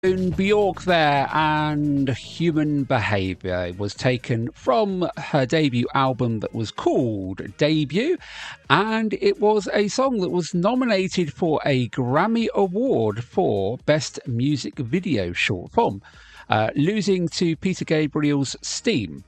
Bjork there, and Human Behaviour was taken from her debut album that was called Debut, and it was a song that was nominated for a Grammy Award for Best Music Video Short Form, losing to Peter Gabriel's Steam.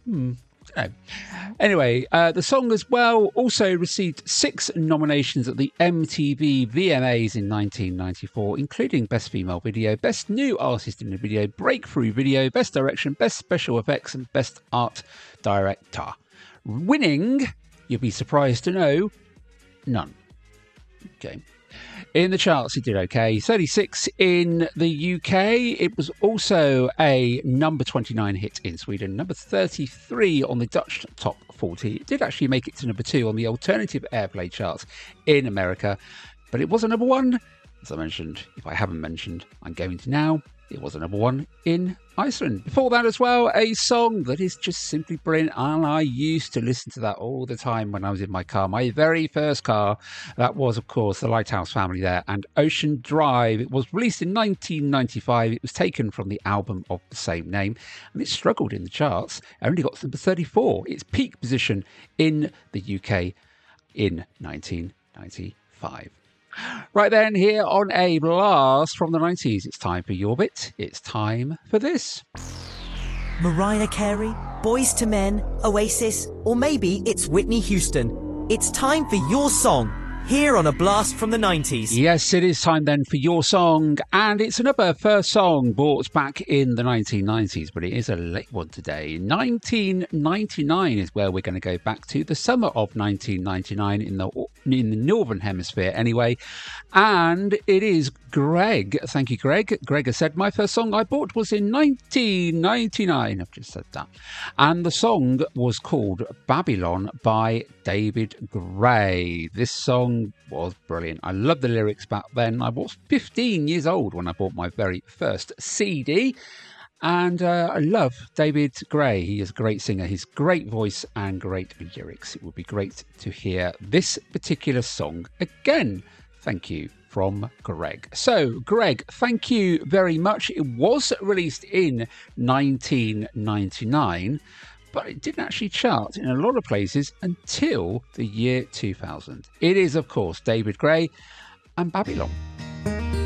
Anyway, the song as well also received 6 nominations at the MTV VMAs in 1994, including Best Female Video, Best New Artist in a Video, Breakthrough Video, Best Direction, Best Special Effects, and Best Art Director. Winning, you'll be surprised to know, none. Okay. In the charts, it did okay. 36 in the UK. It was also a number 29 hit in Sweden, number 33 on the Dutch Top 40. It did actually make it to number 2 on the alternative airplay charts in America, but it was a number 1. As I mentioned, if I haven't mentioned, I'm going to now. It was a number 1 in Iceland. Before that as well, a song that is just simply brilliant, and I used to listen to that all the time when I was in my car. My very first car, that was, of course, the Lighthouse Family there, and Ocean Drive. It was released in 1995. It was taken from the album of the same name, and it struggled in the charts. It only got to number 34, its peak position in the UK in 1995. Right then, here on a blast from the 90s, it's time for your bit. It's time for this. Mariah Carey, Boyz II Men, Oasis, or maybe it's Whitney Houston. It's time for your song, here on A Blast from the 90s. Yes, it is time then for your song, and it's another first song bought back in the 1990s, but it is a late one today. 1999 is where we're going to go back to, the summer of 1999 in the Northern Hemisphere anyway, and it is Greg. Thank you, Greg. Greg has said, my first song I bought was in 1999. I've just said that. And the song was called Babylon by David Gray. This song was brilliant. I loved the lyrics back then. I was 15 years old when I bought my very first CD. And I love David Gray. He is a great singer. He's great voice and great lyrics. It would be great to hear this particular song again. Thank you from Greg. So, Greg, thank you very much. It was released in 1999, but it didn't actually chart in a lot of places until the year 2000. It is, of course, David Gray and Babylon.